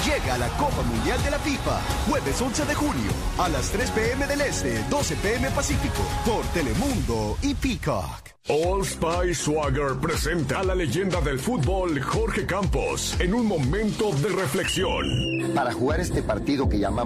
Llega la Copa Mundial de la FIFA, jueves 11 de junio, a las 3 p.m. del Este, 12 p.m. Pacífico, por Telemundo y Peacock. All Spice Swagger presenta a la leyenda del fútbol, Jorge Campos, en un momento de reflexión. Para jugar este partido que llamamos